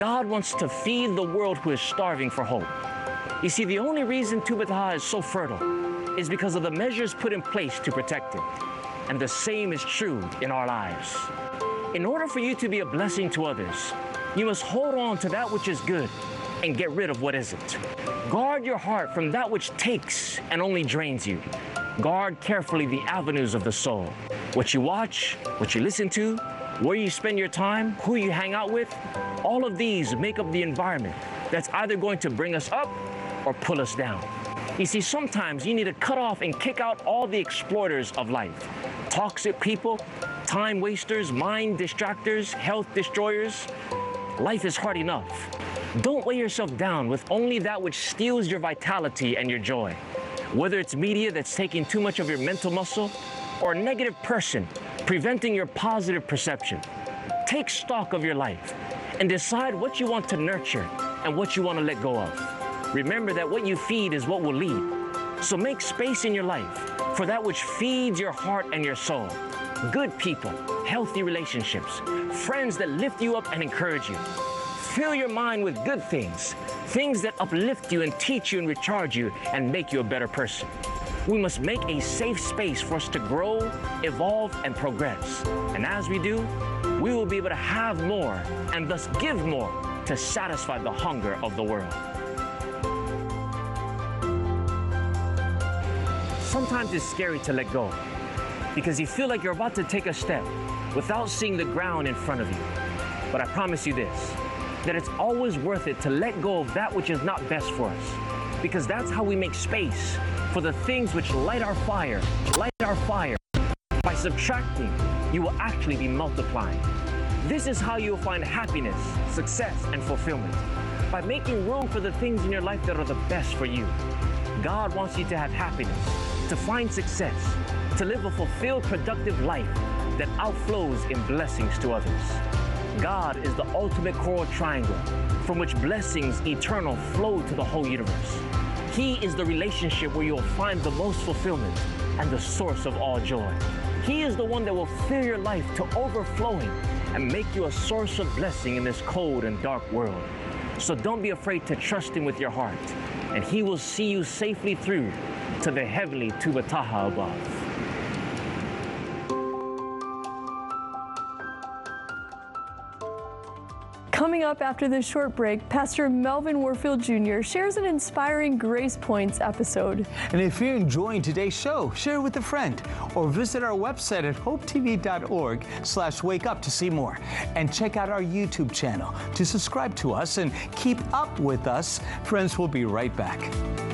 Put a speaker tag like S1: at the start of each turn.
S1: God wants to feed the world who is starving for hope. You see, the only reason Tu B'Taha is so fertile is because of the measures put in place to protect it. And the same is true in our lives. In order for you to be a blessing to others, you must hold on to that which is good and get rid of what isn't. Guard your heart from that which takes and only drains you. Guard carefully the avenues of the soul. What you watch, what you listen to, where you spend your time, who you hang out with, all of these make up the environment that's either going to bring us up or pull us down. You see, sometimes you need to cut off and kick out all the exploiters of life. Toxic people, time wasters, mind distractors, health destroyers. Life is hard enough. Don't weigh yourself down with only that which steals your vitality and your joy. Whether it's media that's taking too much of your mental muscle or a negative person preventing your positive perception. Take stock of your life and decide what you want to nurture and what you want to let go of. Remember that what you feed is what will lead. So make space in your life for that which feeds your heart and your soul. Good people, healthy relationships, friends that lift you up and encourage you. Fill your mind with good things, things that uplift you and teach you and recharge you and make you a better person. We must make a safe space for us to grow, evolve, and progress. And as we do, we will be able to have more and thus give more to satisfy the hunger of the world. Sometimes it's scary to let go because you feel like you're about to take a step without seeing the ground in front of you. But I promise you this, that it's always worth it to let go of that which is not best for us, because that's how we make space for the things which light our fire. By subtracting, you will actually be multiplying. This is how you will find happiness, success, and fulfillment, by making room for the things in your life that are the best for you. God wants you to have happiness, to find success, to live a fulfilled, productive life that outflows in blessings to others. God is the ultimate coral triangle from which blessings eternal flow to the whole universe. He is the relationship where you'll find the most fulfillment and the source of all joy. He is the one that will fill your life to overflowing and make you a source of blessing in this cold and dark world. So don't be afraid to trust Him with your heart, and He will see you safely through to the heavenly Tu B'Taha above.
S2: Coming up after this short break, Pastor Melvin Warfield Jr. shares an inspiring Grace Points episode.
S3: And if you're enjoying today's show, share it with a friend or visit our website at hopetv.org/wakeup to see more. And check out our YouTube channel to subscribe to us and keep up with us. Friends, we'll be right back.